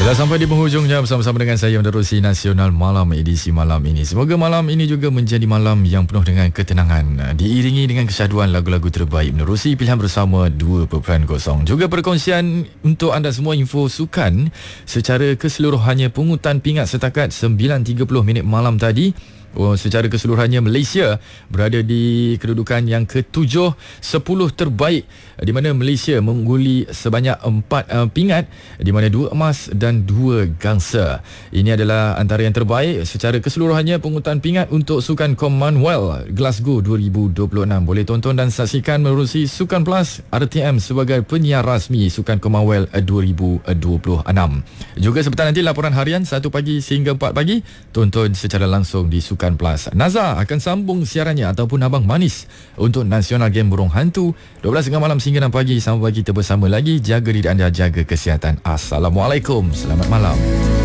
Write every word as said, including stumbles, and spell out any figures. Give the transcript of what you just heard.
Dah sampai di penghujungnya bersama-sama dengan saya menerusi Nasional Malam edisi malam ini. Semoga malam ini juga menjadi malam yang penuh dengan ketenangan, diiringi dengan kesyahduan lagu-lagu terbaik menerusi pilihan bersama dua perpuluhan kosong. Juga perkongsian untuk anda semua info sukan secara keseluruhannya. Pungutan pingat setakat sembilan tiga puluh minit malam tadi. Oh, secara keseluruhannya Malaysia berada di kedudukan yang ketujuh, sepuluh terbaik, di mana Malaysia mengungguli sebanyak empat uh, pingat, di mana dua emas dan dua gangsa. Ini adalah antara yang terbaik secara keseluruhannya pungutan pingat untuk Sukan Commonwealth Glasgow dua ribu dua puluh enam. Boleh tonton dan saksikan menerusi Sukan Plus R T M sebagai penyiar rasmi Sukan Commonwealth dua ribu dua puluh enam. Juga sebentar nanti laporan harian satu pagi sehingga empat pagi, tonton secara langsung di Sukan Plus. Nazar akan sambung siarannya ataupun Abang Manis untuk Nasional Game Burung Hantu dua belas tiga puluh malam sehingga enam pagi. Sampai kita bersama lagi. Jaga diri anda, jaga kesihatan. Assalamualaikum, selamat malam.